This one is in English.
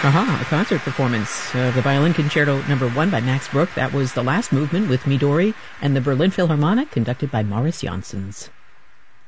Aha, a concert performance of the Violin Concerto No. 1 by Max Bruch. That was the last movement with Midori and the Berlin Philharmonic, conducted by Maurice Janssens.